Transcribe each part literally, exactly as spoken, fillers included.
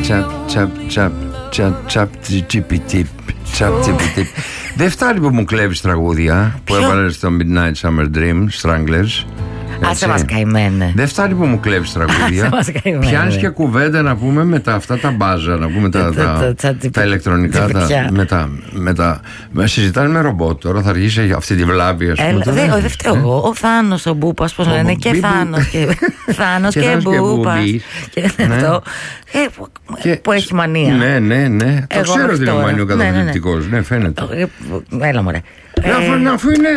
Δεν φτάνει που μου κλέβεις τραγούδια που έβαλες στο Midnight Summer Dream, Stranglers. Άσε μας καημένε. Δεν φτάνει που μου κλέβεις τραγούδια. Πιάνεις και κουβέντα να πούμε με τα αυτά τα μπάζα, να πούμε τα, τα, τα, τα ηλεκτρονικά. Τα, με τα, με τα, συζητάνε με ρομπότ. Τώρα θα αργήσει αυτή τη βλάβη, ας πούμε. Δεν δε, δε φταίω εγώ. Ο Θάνος, ο Μπούπας, πώς λένε, και Θάνος και, Θάνος και Μπούπας. Και αυτό. Που έχει μανία. Ναι, ναι, ναι. Το ξέρω ότι είναι μανίο καταπληκτικός. Ναι, φαίνεται. Έλα μωρέ. Αφού είναι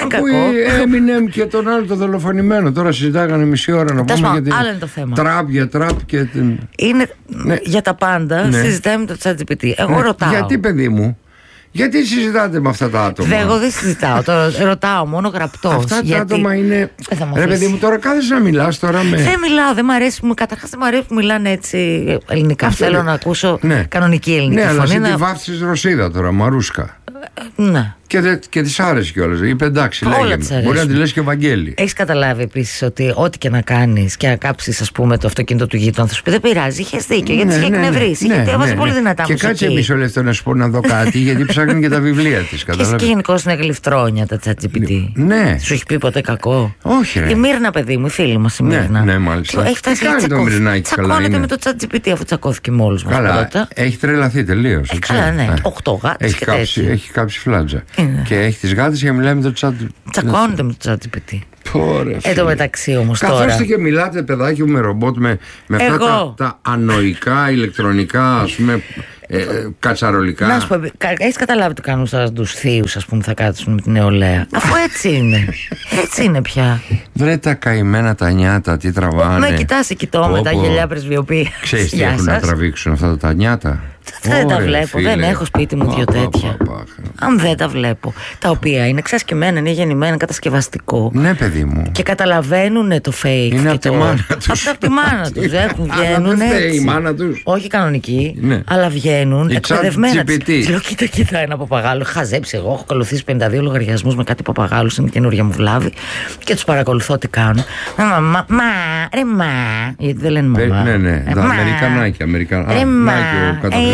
Eminem και τον άλλο το δολοφονημένο. Τώρα συζητάγανε μισή ώρα να πούμε για την τραπ, για τραπ και την... Είναι για τα πάντα. Συζητάμε το ChatGPT. Εγώ ρωτάω. Γιατί, παιδί μου? Γιατί συζητάτε με αυτά τα άτομα? Εγώ δεν συζητάω, τώρα ρωτάω μόνο γραπτός. Αυτά τα άτομα είναι. Ρε παιδί μου, τώρα κάθεσαι να μιλάς τώρα με. Δεν μιλάω, δεν μ' αρέσει. Καταρχάς δεν μ' αρέσει που μιλάνε έτσι ελληνικά. Θέλω να ακούσω κανονική ελληνική φωνή. Ναι, αλλά εσύ τη βάφτισες Ρωσίδα τώρα, Μαρούσκα. Ναι. Και, δε, και της άρεσε κιόλας. Είπε εντάξει, λέγε. Μπορεί να τη λες και Βαγγέλη. Έχεις καταλάβει επίσης ότι ό,τι και να κάνεις και να κάψεις, ας πούμε, το αυτοκίνητο του γείτονα, θα σου πει δεν πειράζει, είχες δίκιο, γιατί είχε εκνευρίσει. Γιατί έβαζε πολύ δυνατά μουσική. Και κάτσε μισό λεπτό να σου πω να δω κάτι, γιατί ψάχνουν και τα βιβλία της. Και γενικώς είναι γλυφτρόνια τα ChatGPT. Ναι. Σου έχει πει ποτέ κακό? Όχι, ρε. Η Μύρνα, παιδί μου, η φίλη μας η Μύρνα. Ναι, μάλιστα. Έχει φτάσει να τσακώνεται με το ChatGPT αφού τσακώθηκε με όλους μας. Καλά, έχει τρελαθεί τελείως. Καλά, ναι. Οκτώ γάτες και τέτοια. Έχει κάψει φλάτζα. Και έχει τις γάτες και μιλάει με το chat. Τσακώνεται με το ChatGPT. Ωραία. Εν τω μεταξύ όμως τώρα. Καθόστε και μιλάτε, παιδάκι μου, με ρομπότ, με, με αυτά τα, τα ανοϊκά, ηλεκτρονικά, ας πούμε, ε, ε, κατσαρολικά. Να σου πω, έχεις καταλάβει τι κάνουν σαν τους θείους, ας πούμε, θα κάτσουν με την νεολαία? Αφού έτσι είναι. Έτσι είναι πια. Βρε τα καημένα τα νιάτα, τι τραβάνε. Με κοιτάς, κοιτώ με τα γυαλιά πρεσβειοποίησης. Ξέρεις τι έχουν να τραβήξουν αυτά τα νιάτα? Δεν τα βλέπω, δεν έχω σπίτι μου δύο τέτοια. Αν δεν τα βλέπω. Τα οποία είναι εξασκημένα, είναι γεννημένα, είναι κατασκευαστικό. Ναι, παιδί μου. Και καταλαβαίνουν το fake. Είναι από τη μάνα τους. Από τη μάνα τους. Βγαίνουν έτσι. Η μάνα τους. Όχι κανονική, αλλά βγαίνουν εκπαιδευμένα. Λέω, κοίτα, κοίτα, ένα παπαγάλο. Χαζέψει εγώ. Έχω ακολουθήσει πενήντα δύο λογαριασμούς με κάτι παπαγάλου. Είναι καινούργια μου βλάβη. Και τους παρακολουθώ τι κάνουν. Μα, μα, ρε μα. Γιατί δεν λένε μαμά. Ναι, ναι. Αμερικανάκια. Αμερικανάκια.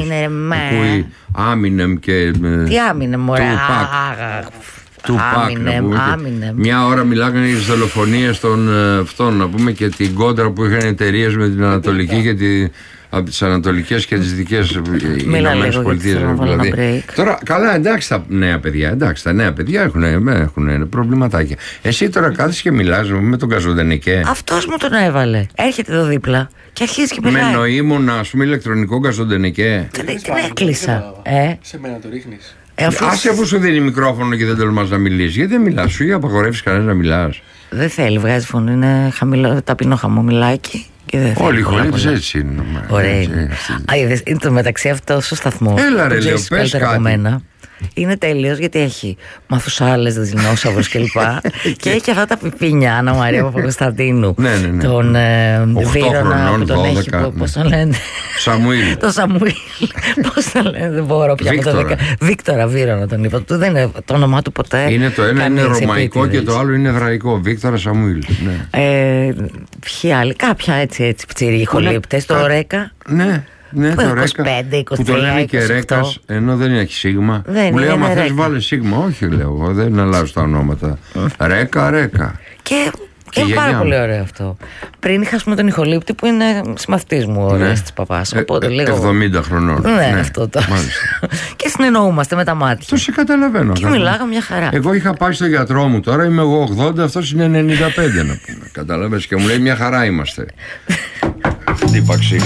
Ακούει Άμινεμ και. Τι Άμινεμ, μωρέ. Τουπάκ, να πούμε. Μια ώρα μιλάγανε για τις δολοφονίες των αυτών, να πούμε, και την κόντρα που είχαν εταιρείες με την Ανατολική και τη, από τις Ανατολικές και τις δικές Ηνωμένες Πολιτείες. Δηλαδή. Τώρα, καλά, εντάξει τα νέα παιδιά, εντάξει, τα νέα παιδιά έχουν, έχουν προβληματάκια. Εσύ τώρα κάθεσαι και μιλάς με τον Καζοντενεκέ. Αυτός μου τον έβαλε. Έρχεται εδώ δίπλα και αρχίζει και μιλάει. Με νοήμουν, ας πούμε, ηλεκτρονικό Καζοντενεκέ. Την έκλεισα. Ε. Σε μένα το ρίχνεις. Ε, αφού... Άσε που σου δίνει μικρόφωνο και δεν τολμάς να μιλήσεις. Γιατί δεν μιλάς, σου ή απαγορεύεις κανένα να μιλάς? Δεν θέλει, βγάζει φωνή, είναι χαμηλό, ταπεινό χαμομηλάκι. Όλοι οι χωρίτες έτσι είναι. Ωραία. Είναι το μεταξύ αυτός ο σταθμός. Έλα ρε, λέω, πες κάτι. Είναι τέλειος γιατί έχει μαθουσάλες, δεινόσαυρους κλπ. Και έχει αυτά τα πιπίνια, Άννα Μαρία Παπακοσταντίνου. Ναι, ναι, ναι. Τον Βύρωνα που τον έχει. Πώς τον λένε? Σαμουήλ. Το Σαμουήλ. Πώς τον λένε, δεν μπορώ πια με το δέκα. Βίκτορα Βύρωνα τον είπα. Δεν είναι το όνομά του ποτέ. Είναι το ένα είναι ρωμαϊκό και το άλλο είναι εβραϊκό. Βίκτορα Σαμουήλ. Ποιοι άλλοι, κάποια έτσι έτσι πτσίρι ηχολήπτες. Το Ρέκα. Ναι. Ναι, το είκοσι πέντε, είκοσι τρία, που το λένε και Ρέκας, ενώ δεν έχει σίγμα. Δεν μου λέει, άμα θες Ρέκα. Βάλε σίγμα. Όχι, λέω εγώ, δεν αλλάζω τα ονόματα. Ρέκα, Ρέκα. Και, και είναι πάρα πολύ ωραίο αυτό. Πριν είχα, ας πούμε, τον ηχολήπτη που είναι συμμαθητής μου, ο Ρέστης της Παπάς. Οπότε λίγο. εβδομήντα χρονών. Ναι, ναι, αυτό το. Και συνεννοούμαστε με τα μάτια. Το σε καταλαβαίνω. Και μιλάγα μια χαρά. Εγώ είχα πάει στο γιατρό μου τώρα, είμαι εγώ ογδόντα, αυτός είναι ενενήντα πέντε να πούμε. Καταλαβαίνεις, και μου λέει μια χαρά είμαστε. Χτύπαξή.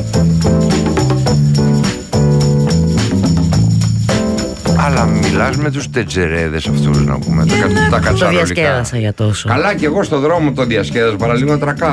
Αλλά μιλάς με τους τετζερέδες αυτούς, να πούμε, τα, τα κατσαρολικά. Το διασκέδασα για τόσο. Καλά, και εγώ στον δρόμο το διασκέδασα, παραλίγο τρακά.